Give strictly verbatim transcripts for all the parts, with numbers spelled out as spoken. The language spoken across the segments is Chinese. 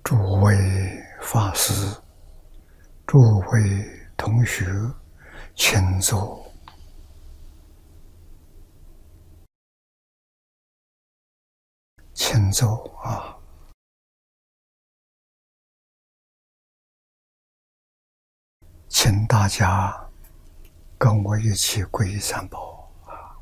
诸位法师、诸位同学，请坐。请坐啊！请大家跟我一起皈依三宝啊！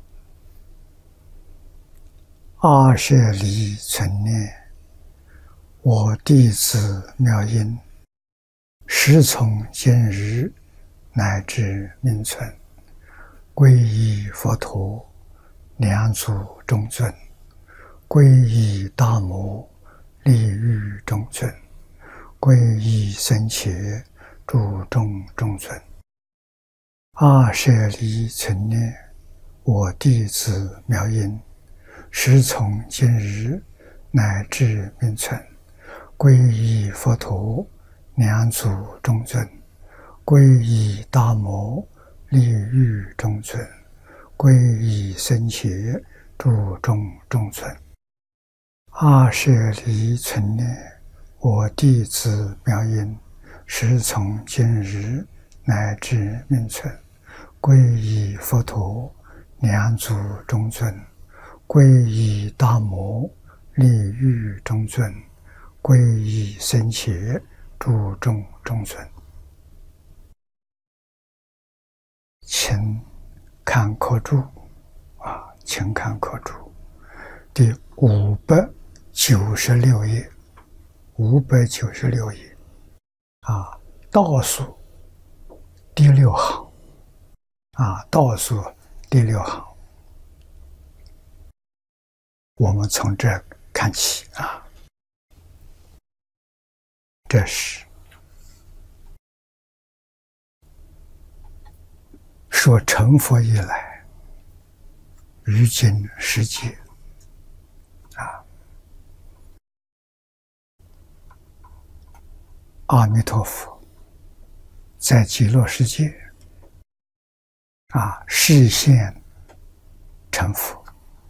阿舍离存念，我弟子妙音，时从今日乃至命存，皈依佛陀，两祖中尊；皈依大摩，利欲中尊；皈依僧伽，诸众中尊。阿舍离存念，我弟子妙音，时从今日乃至命存，皈依佛陀，两祖中尊；皈依大摩，利欲中尊；皈依僧伽，诸众中尊。阿舍离存念，我弟子妙音，时从今日乃至命存，皈依佛陀，两祖中尊；皈依大摩，利欲中尊；皈依僧伽，诸众中尊。请看课注啊，请看课注，第五百九十六页，五百九十六页啊，倒数第六行啊，倒数第六行，我们从这看起啊，这是说成佛以来，于今世界啊，阿弥陀佛在极乐世界啊，示现成佛，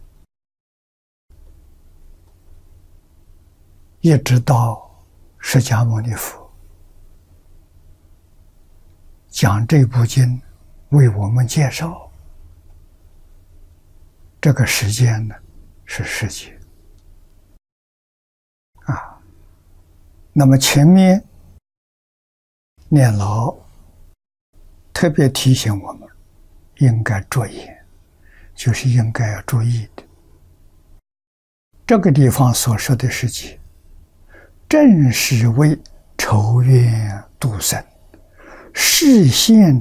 一直到释迦牟尼佛讲这部经为我们介绍，这个时间呢是世界啊。那么前面念老特别提醒我们应该着眼，就是应该要注意的。这个地方所说的世界，正是为筹愿度生，示现